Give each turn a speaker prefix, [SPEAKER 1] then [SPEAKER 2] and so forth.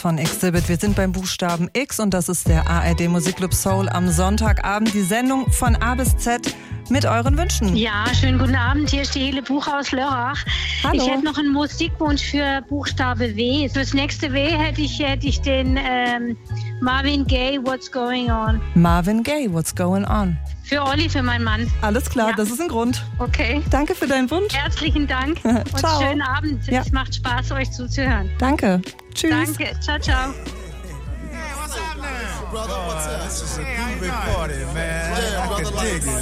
[SPEAKER 1] Von Exhibit. Wir sind beim Buchstaben X und das ist der ARD Musikclub Soul am Sonntagabend. Die Sendung von A bis Z mit euren Wünschen.
[SPEAKER 2] Ja, schönen guten Abend. Hier ist die Hele Buch aus Lörrach.
[SPEAKER 1] Hallo.
[SPEAKER 2] Ich hätte noch einen Musikwunsch für Buchstabe W. Fürs nächste W hätte ich den Marvin Gaye, What's Going On.
[SPEAKER 1] Marvin Gaye, What's Going On.
[SPEAKER 2] Für Olli, für meinen Mann.
[SPEAKER 1] Alles klar,
[SPEAKER 2] Ja.
[SPEAKER 1] das ist ein Grund.
[SPEAKER 2] Okay.
[SPEAKER 1] Danke für deinen Wunsch.
[SPEAKER 2] Herzlichen Dank und
[SPEAKER 1] Ciao.
[SPEAKER 2] schönen Abend.
[SPEAKER 1] Ja.
[SPEAKER 2] Es macht Spaß, euch zuzuhören.
[SPEAKER 1] Danke. Tschüss.
[SPEAKER 2] Danke. Ciao, ciao.
[SPEAKER 3] Brother, what's up? This is a groovy party, man. I can dig it.